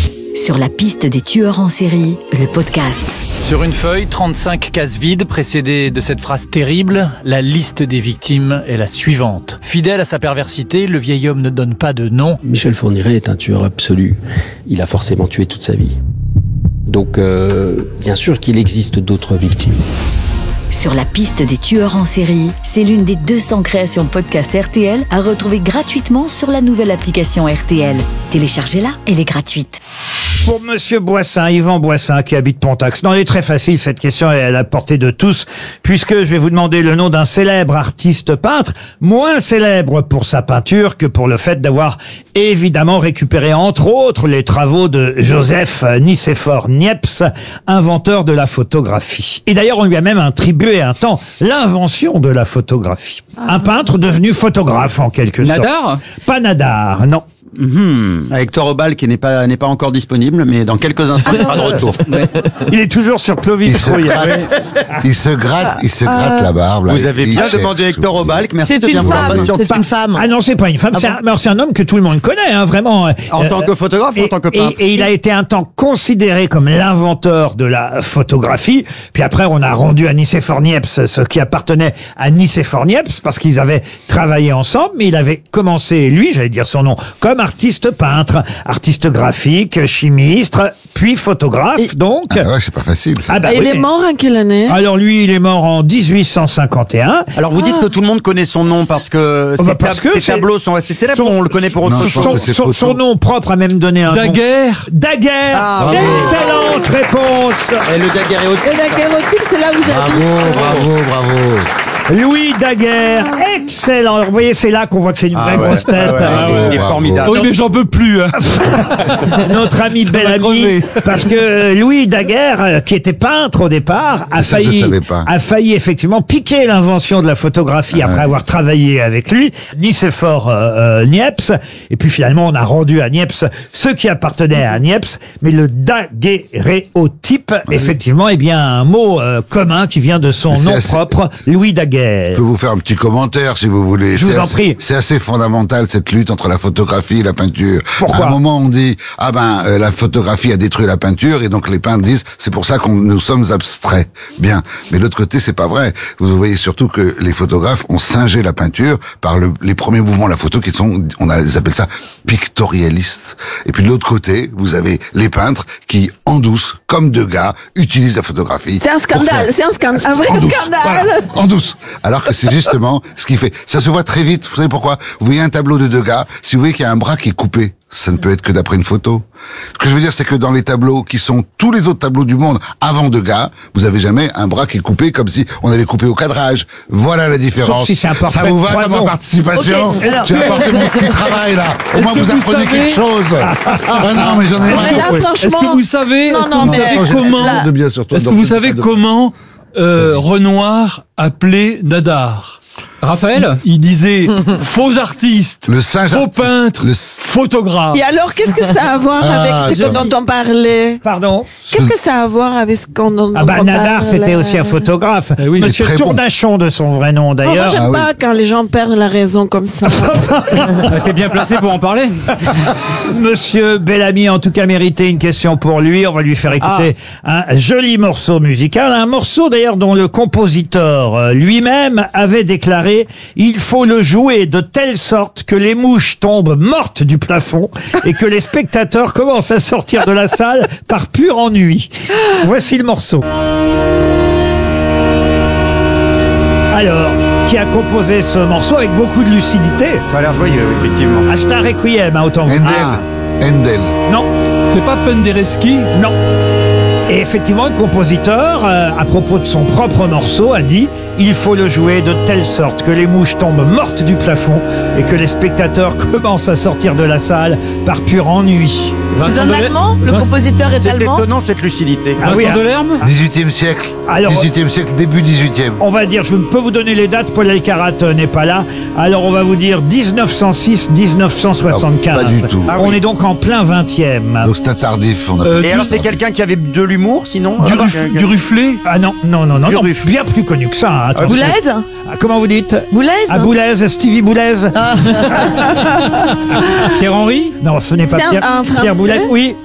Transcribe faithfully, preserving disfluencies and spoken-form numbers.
Sur la piste des tueurs en série, le podcast. Sur une feuille, trente-cinq cases vides précédées de cette phrase terrible. La liste des victimes est la suivante. Fidèle à sa perversité, le vieil homme ne donne pas de nom. Michel Fourniret est un tueur absolu. Il a forcément tué toute sa vie. Donc, euh, bien sûr qu'il existe d'autres victimes. Sur la piste des tueurs en série, c'est l'une des deux cents créations podcast R T L à retrouver gratuitement sur la nouvelle application R T L. Téléchargez-la, elle est gratuite. Pour Monsieur Boissin, Yvan Boissin, qui habite Pontax. Non, elle est très facile, cette question, elle est à la portée de tous, puisque je vais vous demander le nom d'un célèbre artiste peintre, moins célèbre pour sa peinture que pour le fait d'avoir évidemment récupéré, entre autres, les travaux de Joseph Nicéphore Niepce, inventeur de la photographie. Et d'ailleurs, on lui a même attribué un temps l'invention de la photographie. Un peintre devenu photographe, en quelque sorte. Nadar ? Pas Nadar, non. Mmh. Hector Obal qui n'est pas n'est pas encore disponible, mais dans quelques instants il sera de retour. Ouais. Il est toujours sur Clovis. Il se gratte, il se gratte, il se gratte la barbe. Là. Vous avez il bien cherche, demandé Hector Obal. Merci C'est de bien une vouloir femme. patienter. C'est une femme. Ah non, c'est pas une femme, Ah c'est, bon un, c'est un homme que tout le monde connaît, hein, vraiment. En tant que photographe ou en tant que peintre ? Et, et il a été un temps considéré comme l'inventeur de la photographie. Puis après, on a rendu à Nicéphore Niepce ce qui appartenait à Nicéphore Niepce parce qu'ils avaient travaillé ensemble. Mais il avait commencé, lui, j'allais dire son nom, comme artiste peintre, artiste graphique, chimiste, puis photographe. Et... Donc. Ah ouais, c'est pas facile. Ça. Ah bah il oui, est mais... mort en quelle année ? Alors lui, il est mort en dix-huit cent cinquante et un. Alors vous dites que tout le monde connaît son nom parce que Oh ses, bah parce tab- que ses tableaux sont assez célèbres. son- On le connaît pour autre Non, chose. je pense Son, que c'est son- photo. son nom propre a même donné un nom. Daguerre. Daguerre. Ah, oui. Excellente réponse. Et le Daguerre est au Et la guerre c'est là où Bravo, bravo, bravo. Louis Daguerre, excellent. Alors, vous voyez, c'est là qu'on voit que c'est une vraie Ah ouais, grosse tête. ah ouais, Ah ouais. il est Bravo. formidable. Oui, mais j'en peux plus. hein. Notre ami bel ami, crevé. parce que Louis Daguerre, euh, qui était peintre au départ, a Mais ça, je failli, savais pas. a failli effectivement piquer l'invention de la photographie après avoir travaillé avec lui, Nicéphore euh, euh, Niepce. Et puis finalement, on a rendu à Niepce ce qui appartenait à Niepce, mais le daguerréotype, effectivement, est bien un mot euh, commun qui vient de son Mais c'est nom assez- propre, Louis Daguerre. Je peux vous faire un petit commentaire si vous voulez. Je vous C'est en assez- prie. C'est assez fondamental cette lutte entre la photographie et la peinture. Pourquoi À un moment on dit ah ben euh, la photographie a détruit la peinture et donc les peintres disent c'est pour ça qu'on nous sommes abstraits. Bien, mais de l'autre côté c'est pas vrai. Vous voyez surtout que les photographes ont singé la peinture par le, les premiers mouvements de la photo qui sont on a, ils appellent ça pictorialistes. Et puis de l'autre côté vous avez les peintres qui en douce comme Degas utilisent la photographie. C'est un pour scandale, faire- c'est un scandale, un vrai en douce. scandale. Voilà, en douce. Alors que c'est justement ce qui fait. Ça se voit très vite. Vous savez pourquoi? Vous voyez un tableau de Degas. Si vous voyez qu'il y a un bras qui est coupé, ça ne peut être que d'après une photo. Ce que je veux dire, c'est que dans les tableaux qui sont tous les autres tableaux du monde avant Degas, vous avez jamais un bras qui est coupé comme si on avait coupé au cadrage. Voilà la différence. Sauf si c'est un portrait ça vous de va Poison. comme en participation? Ok, alors- J'ai apporté mon petit travail là. Au moins que vous vous apprenez savez- quelque chose. Ah non, mais j'en ai Mais marre. là, franchement. Est-ce que vous savez, Non, est-ce que non, vous mais- savez Attends, j'ai comment, pas de bien sur toi, est-ce que donc vous c'est savez pas de- comment euh, Renoir appelait Nadar? Raphaël ? Il disait faux artiste, Le singe faux artiste. peintre, Le- photographe. Et alors, qu'est-ce que ça a à voir Ah, avec ce je- dont on parlait ? Pardon. Qu'est-ce que ça a à voir avec ce qu'on dont Ah bah on Nadar, parle c'était aussi un photographe. Eh oui, il est Monsieur très bon. Tournachon de son vrai nom Oh, moi, d'ailleurs. j'aime Ah oui. pas quand les gens perdent la raison comme ça. T'es bien placé pour en parler. Monsieur Bellamy, en tout cas, méritait une question pour lui. On va lui faire écouter un joli morceau musical. Un morceau d'ailleurs dont le compositeur euh, lui-même avait déclaré « Il faut le jouer de telle sorte que les mouches tombent mortes du plafond et que les spectateurs commencent à sortir de la salle par pur ennui. » Voici le morceau. Alors, qui a composé ce morceau avec beaucoup de lucidité? Ça a l'air joyeux, effectivement. Ah, c'est un requiem, hein, autant vous dire. Handel. Handel. Non. C'est pas Penderecki? Non. Et effectivement, le compositeur, euh, à propos de son propre morceau, a dit « Il faut le jouer de telle sorte que les mouches tombent mortes du plafond et que les spectateurs commencent à sortir de la salle par pur ennui. » C'est un allemand ? Le compositeur est C'est allemand ? étonnant cette lucidité. Ah oui, Vincent hein. Delerme? dix-huitième siècle. Alors- dix-huitième siècle, début dix-huitième. On va dire, je ne peux vous donner les dates, Paul Elkarat euh, n'est pas là. Alors on va vous dire dix-neuf cent six dix-neuf cent soixante-quinze. Ah, pas du tout. Ah On oui. est donc en plein vingtième. Donc c'est un tardif. On a Euh, Et alors c'est quelqu'un qui avait de l'humour, sinon Du, Ah, ruf- quelqu'un- du Rufflet? Ah non, non, non, non, non, Burruff. bien plus connu que ça. hein, attention. Boulez ? Ah, comment vous dites? Boulez Ah, Boulez, Stevie Boulez. Pierre-Henri? Non, ce n'est pas C'est un- Pierre, un Français Pierre Boulez. Oui.